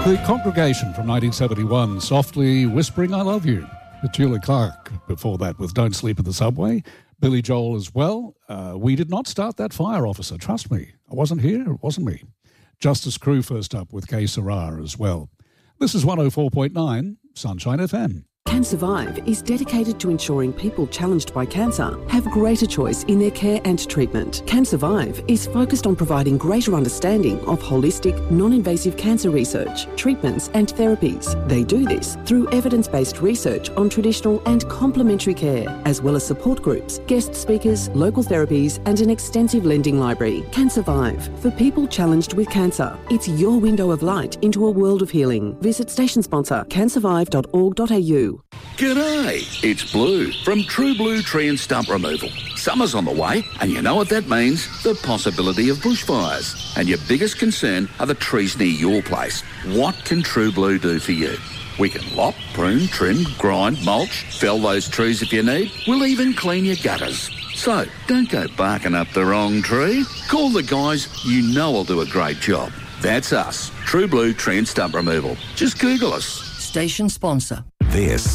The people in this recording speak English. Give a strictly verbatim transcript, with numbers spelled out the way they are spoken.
The Congregation from nineteen seventy-one, Softly Whispering I Love You. Julie Clark before that with Don't Sleep in the Subway. Billy Joel as well. Uh, we did not start that fire, officer. Trust me. I wasn't here. It wasn't me. Justice Crew first up with K Sarah as well. This is one oh four point nine Sunshine F M. Can Survive is dedicated to ensuring people challenged by cancer have greater choice in their care and treatment. Can Survive is focused on providing greater understanding of holistic, non-invasive cancer research, treatments and therapies. They do this through evidence-based research on traditional and complementary care, as well as support groups, guest speakers, local therapies and an extensive lending library. Can Survive, for people challenged with cancer. It's your window of light into a world of healing. Visit station sponsor can survive dot org dot a u. G'day, it's Blue from True Blue Tree and Stump Removal. Summer's on the way, and you know what that means? The possibility of bushfires. And your biggest concern are the trees near your place. What can True Blue do for you? We can lop, prune, trim, grind, mulch, fell those trees if you need. We'll even clean your gutters. So, don't go barking up the wrong tree. Call the guys you know will do a great job. That's us, True Blue Tree and Stump Removal. Just Google us. Station sponsor. This